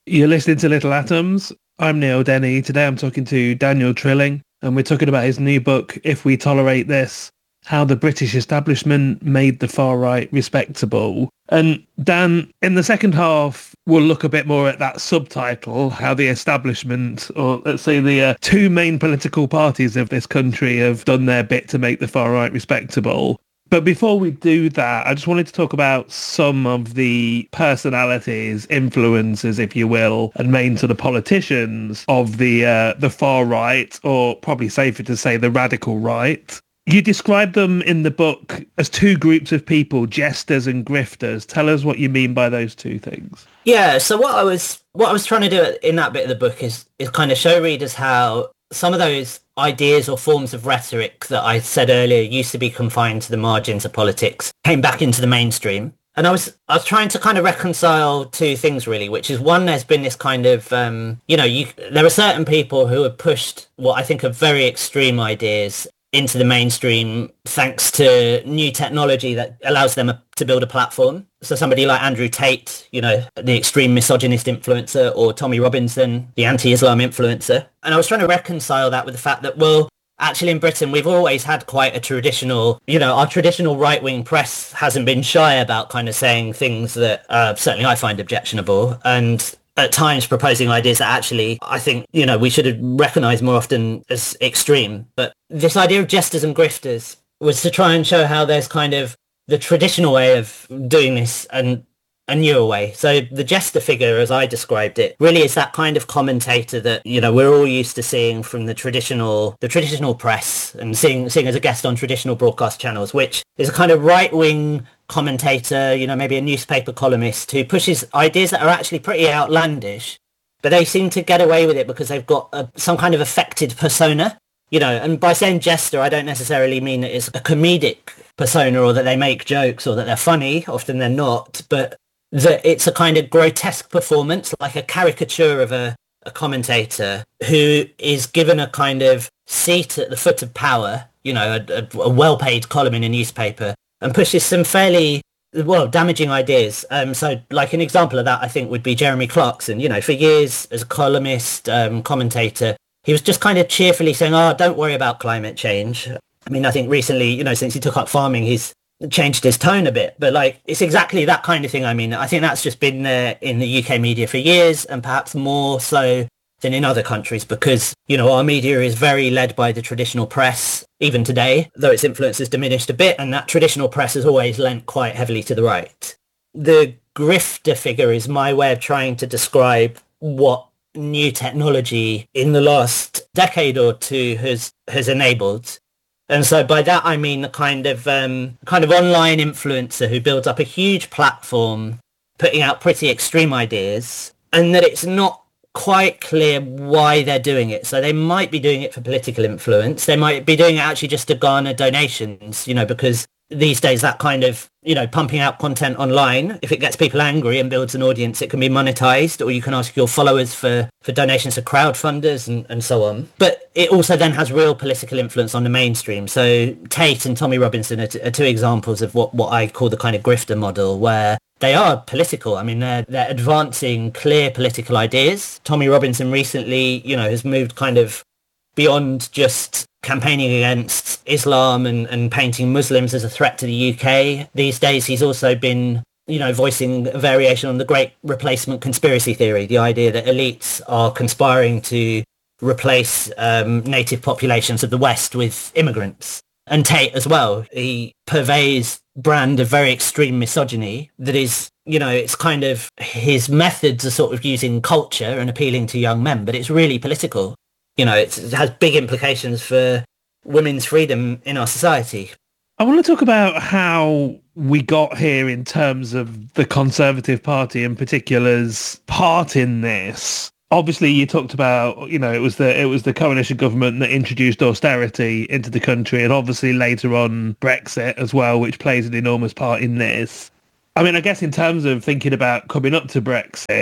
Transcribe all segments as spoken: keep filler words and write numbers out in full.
You're listening to Little Atoms. I'm Neil Denny. Today I'm talking to Daniel Trilling, and we're talking about his new book, If We Tolerate This, How the British Establishment Made the Far Right Respectable. And Dan, in the second half, we'll look a bit more at that subtitle, how the establishment, or let's say the uh, two main political parties of this country have done their bit to make the far right respectable. But before we do that, I just wanted to talk about some of the personalities, influences, if you will, and main sort of politicians of the uh, the far right, or probably safer to say the radical right. You describe them in the book as two groups of people, jesters and grifters. Tell us what you mean by those two things. Yeah, so what I was what I was trying to do in that bit of the book is is kind of show readers how some of those ideas or forms of rhetoric that I said earlier used to be confined to the margins of politics came back into the mainstream. And I was I was trying to kind of reconcile two things really, which is one, there's been this kind of, um, you know, you, there are certain people who have pushed what I think are very extreme ideas into the mainstream thanks to new technology that allows them to build a platform. So somebody like Andrew Tate, you know, the extreme misogynist influencer, or Tommy Robinson, the anti-Islam influencer. And I was trying to reconcile that with the fact that, well, actually in Britain, we've always had quite a traditional, you know, our traditional right-wing press hasn't been shy about kind of saying things that uh, certainly I find objectionable. And at times proposing ideas that actually I think, you know, we should recognise more often as extreme. But this idea of jesters and grifters was to try and show how there's kind of the traditional way of doing this and a newer way. So the jester figure, as I described it, really is that kind of commentator that, you know, we're all used to seeing from the traditional the traditional press and seeing seeing as a guest on traditional broadcast channels, which is a kind of right-wing commentator, you know, maybe a newspaper columnist who pushes ideas that are actually pretty outlandish, but they seem to get away with it because they've got a, some kind of affected persona, you know. And by saying jester, I don't necessarily mean that it's a comedic persona or that they make jokes or that they're funny. Often they're not, but that it's a kind of grotesque performance, like a caricature of a, a commentator who is given a kind of seat at the foot of power, you know, a, a, a well-paid column in a newspaper, and pushes some fairly, well, damaging ideas. Um, so like an example of that, I think, would be Jeremy Clarkson. You know, for years as a columnist, um, commentator, he was just kind of cheerfully saying, oh, don't worry about climate change. I mean, I think recently, you know, since he took up farming, he's changed his tone a bit. But like, it's exactly that kind of thing. I mean, I think that's just been there in the U K media for years, and perhaps more so than in other countries, because, you know, our media is very led by the traditional press, even today, though its influence has diminished a bit, and that traditional press has always lent quite heavily to the right. The grifter figure is my way of trying to describe what new technology in the last decade or two has has enabled. And so by that I mean the kind of um, kind of online influencer who builds up a huge platform, putting out pretty extreme ideas, and that it's not quite clear why they're doing it. So they might be doing it for political influence. They might be doing it actually just to garner donations, you know, because these days that kind of, you know, pumping out content online, if it gets people angry and builds an audience, it can be monetized, or you can ask your followers for, for donations to crowdfunders and, and so on. But it also then has real political influence on the mainstream. So Tate and Tommy Robinson are, t- are two examples of what, what I call the kind of grifter model, where they are political. I mean, they're, they're advancing clear political ideas. Tommy Robinson recently, you know, has moved kind of beyond just campaigning against Islam and, and painting Muslims as a threat to the U K. These days, he's also been, you know, voicing a variation on the Great Replacement conspiracy theory, the idea that elites are conspiring to replace um, native populations of the West with immigrants. And Tate as well, he purveys brand of very extreme misogyny that is, you know, it's kind of, his methods are sort of using culture and appealing to young men, but it's really political. You know, it's, it has big implications for women's freedom in our society. I want to talk about how we got here in terms of the Conservative Party in particular's part in this. Obviously, you talked about, you know, it was the it was the coalition government that introduced austerity into the country, and obviously later on Brexit as well, which plays an enormous part in this. I mean, I guess in terms of thinking about coming up to Brexit,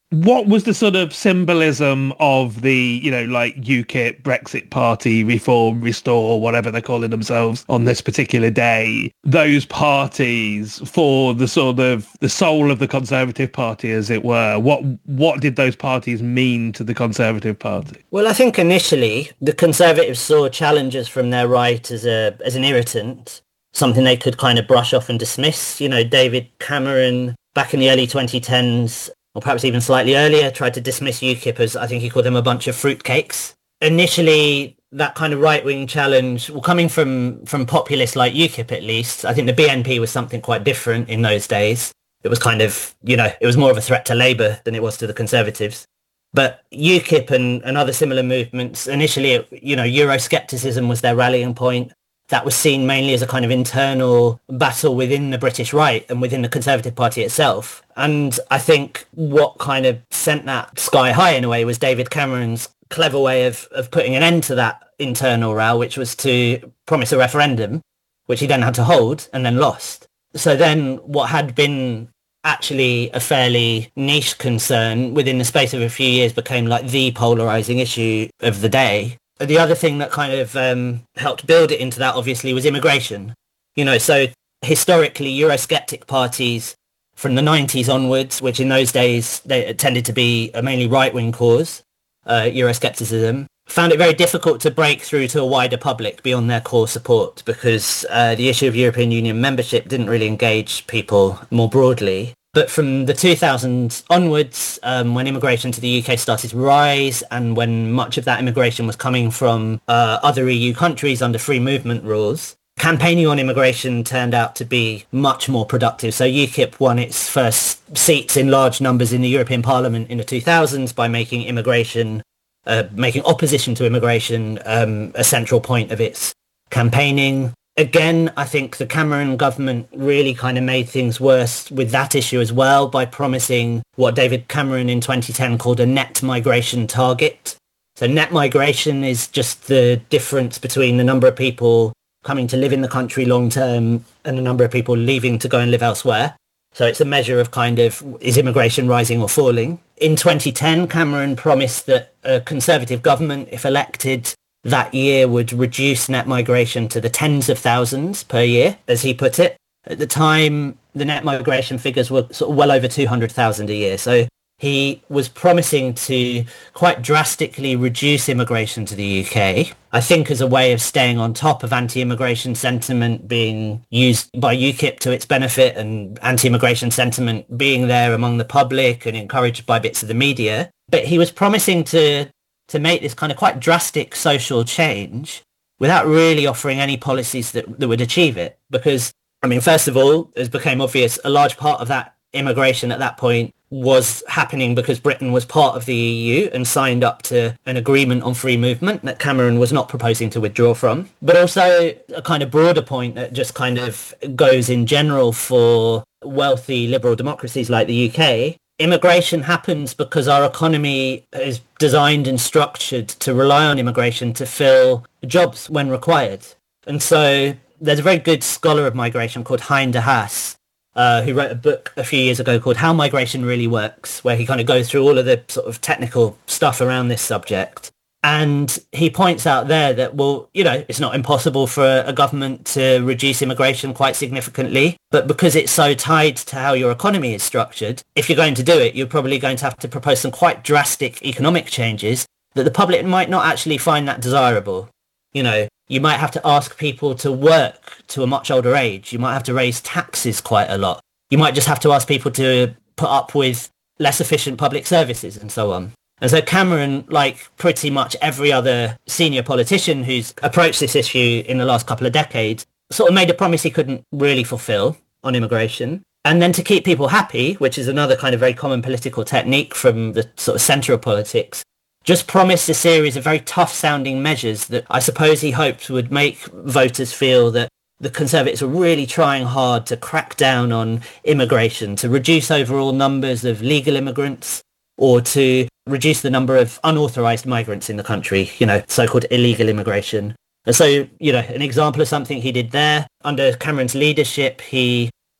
What was the sort of symbolism of the, you know, like UKIP, Brexit Party, Reform, Restore, whatever they're calling themselves on this particular day, those parties for the sort of the soul of the Conservative Party, as it were? What what did those parties mean to the Conservative Party? Well, I think initially the Conservatives saw challenges from their right as a as an irritant, something they could kind of brush off and dismiss. You know, David Cameron back in the early twenty tens, or perhaps even slightly earlier, tried to dismiss UKIP as, I think he called them, a bunch of fruitcakes. Initially, that kind of right-wing challenge, well, coming from, from populists like UKIP at least, I think the B N P was something quite different in those days. It was kind of, you know, it was more of a threat to Labour than it was to the Conservatives. But UKIP and, and other similar movements, initially, you know, Euroscepticism was their rallying point. That was seen mainly as a kind of internal battle within the British right and within the Conservative Party itself. And I think what kind of sent that sky high in a way was David Cameron's clever way of, of putting an end to that internal row, which was to promise a referendum, which he then had to hold and then lost. So then what had been actually a fairly niche concern within the space of a few years became like the polarising issue of the day. The other thing that kind of um, helped build it into that, obviously, was immigration. You know, so historically, Eurosceptic parties from the nineties onwards, which in those days they tended to be a mainly right-wing cause, uh, Euroscepticism, found it very difficult to break through to a wider public beyond their core support because uh, the issue of European Union membership didn't really engage people more broadly. But from the two thousands onwards, um, when immigration to the U K started to rise and when much of that immigration was coming from uh, other E U countries under free movement rules, campaigning on immigration turned out to be much more productive. So UKIP won its first seats in large numbers in the European Parliament in the two thousands by making immigration, uh, making opposition to immigration um, a central point of its campaigning. Again, I think the Cameron government really kind of made things worse with that issue as well by promising what David Cameron in twenty ten called a net migration target. So net migration is just the difference between the number of people coming to live in the country long term and the number of people leaving to go and live elsewhere. So it's a measure of kind of, is immigration rising or falling? In twenty ten, Cameron promised that a Conservative government, if elected, that year would reduce net migration to the tens of thousands per year, as he put it. At the time, the net migration figures were sort of well over two hundred thousand a year. So he was promising to quite drastically reduce immigration to the U K, I think as a way of staying on top of anti-immigration sentiment being used by UKIP to its benefit and anti-immigration sentiment being there among the public and encouraged by bits of the media. But he was promising to to make this kind of quite drastic social change without really offering any policies that, that would achieve it. Because, I mean, first of all, as became obvious, a large part of that immigration at that point was happening because Britain was part of the E U and signed up to an agreement on free movement that Cameron was not proposing to withdraw from. But also a kind of broader point that just kind of goes in general for wealthy liberal democracies like the U K. Immigration happens because our economy is designed and structured to rely on immigration to fill jobs when required. And so there's a very good scholar of migration called Hein de Haas, uh, who wrote a book a few years ago called How Migration Really Works, where he kind of goes through all of the sort of technical stuff around this subject. And he points out there that, well, you know, it's not impossible for a government to reduce immigration quite significantly, but because it's so tied to how your economy is structured, if you're going to do it, you're probably going to have to propose some quite drastic economic changes that the public might not actually find that desirable. You know, you might have to ask people to work to a much older age. You might have to raise taxes quite a lot. You might just have to ask people to put up with less efficient public services and so on. And so Cameron, like pretty much every other senior politician who's approached this issue in the last couple of decades, sort of made a promise he couldn't really fulfill on immigration. And then to keep people happy, which is another kind of very common political technique from the sort of centre of politics, just promised a series of very tough-sounding measures that I suppose he hoped would make voters feel that the Conservatives were really trying hard to crack down on immigration, to reduce overall numbers of legal immigrants, or to reduce the number of unauthorised migrants in the country, you know, so-called illegal immigration. And so, you know, an example of something he did there, under Cameron's leadership, he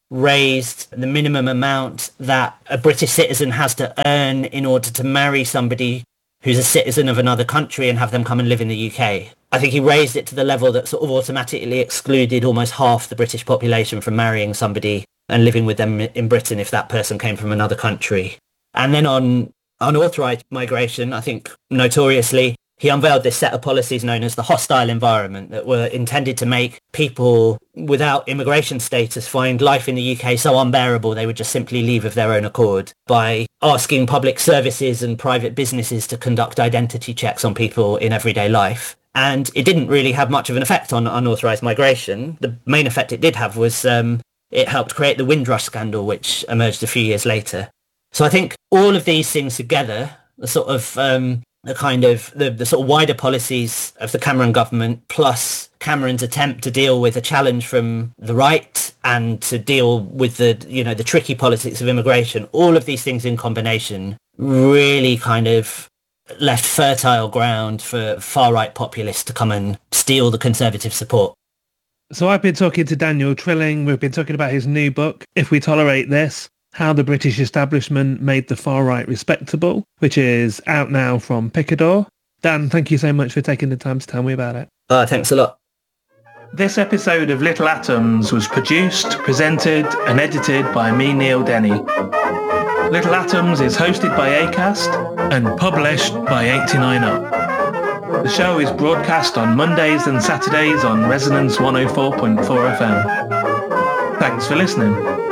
raised the minimum amount that a British citizen has to earn in order to marry somebody who's a citizen of another country and have them come and live in the U K. I think he raised it to the level that sort of automatically excluded almost half the British population from marrying somebody and living with them in Britain if that person came from another country. And then on unauthorised migration, I think notoriously, he unveiled this set of policies known as the hostile environment that were intended to make people without immigration status find life in the U K so unbearable they would just simply leave of their own accord by asking public services and private businesses to conduct identity checks on people in everyday life. And it didn't really have much of an effect on unauthorised migration. The main effect it did have was um, it helped create the Windrush scandal, which emerged a few years later. So I think all of these things together, the sort of um, the kind of the, the sort of wider policies of the Cameron government, plus Cameron's attempt to deal with a challenge from the right and to deal with the, you know, the tricky politics of immigration, all of these things in combination really kind of left fertile ground for far-right populists to come and steal the Conservative support. So I've been talking to Daniel Trilling. We've been talking about his new book, If We Tolerate This, How the British Establishment Made the Far-Right Respectable, which is out now from Picador. Dan, thank you so much for taking the time to tell me about it. Uh, thanks a lot. This episode of Little Atoms was produced, presented and edited by me, Neil Denny. Little Atoms is hosted by Acast and published by eighty-nine up. The show is broadcast on Mondays and Saturdays on Resonance one oh four point four F M. Thanks for listening.